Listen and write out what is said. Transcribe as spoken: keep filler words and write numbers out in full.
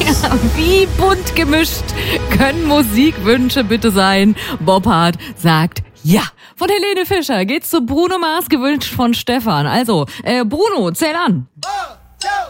Wie bunt gemischt können Musikwünsche bitte sein? Bobbart sagt ja. Von Helene Fischer geht's zu Bruno Mars, gewünscht von Stefan. Also, äh, Bruno, zähl an. Oh, two.